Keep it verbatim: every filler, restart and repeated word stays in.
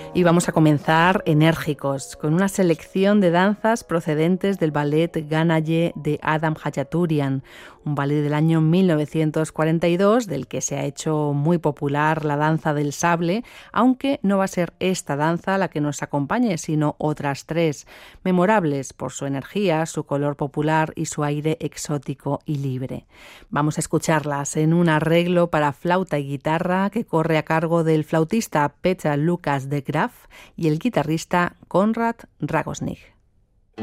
Y vamos a comenzar enérgicos, con una selección de danzas procedentes del ballet Ganaye de Adam Hachaturian, un ballet del año mil novecientos cuarenta y dos, del que se ha hecho muy popular la danza del sable, aunque no va a ser esta danza la que nos acompañe, sino otras tres, memorables por su energía, su color popular y su aire exótico y libre. Vamos a escucharlas en un arreglo para flauta y guitarra que corre a cargo del flautista Petr Lukas de Graaf y el guitarrista Konrad Ragosnik.